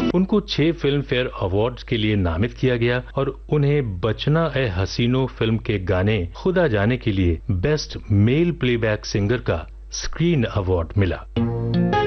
उनको 6 film fair awards के लिए नामित किया गया और उन्हें बचना ए हसीनो फिल्म के गाने खुदा जाने के लिए बेस्ट मेल प्लेबैक सिंगर का स्क्रीन अवार्ड मिला।